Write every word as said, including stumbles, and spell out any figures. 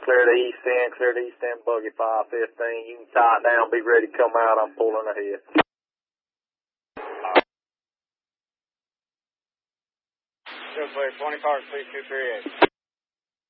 Clear the east end, clear the east end, buggy five fifteen. You can tie it down, be ready to come out. I'm pulling ahead. Still clear, twenty cars, three two three eight.